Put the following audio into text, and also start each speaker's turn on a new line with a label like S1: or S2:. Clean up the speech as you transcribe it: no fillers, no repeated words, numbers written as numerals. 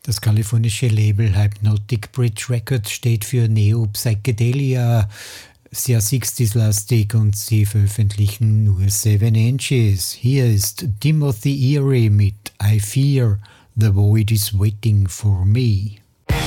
S1: Das kalifornische Label Hypnotic Bridge Records steht für Neo-Psychedelia, sehr 60s-lastig, und sie veröffentlichen nur 7 Inches. Hier ist Timothy Erie mit I Fear the Void is Waiting for Me.